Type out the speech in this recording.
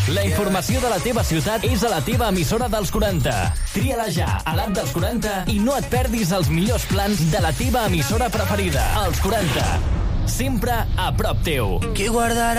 La informació de la teva ciutat és a la teva emissora dels 40. Tria-la ja a l'app dels 40 i no et perdis els millors plans de la teva emissora preferida. Els 40. Sempre a prop teu. Qui guardarà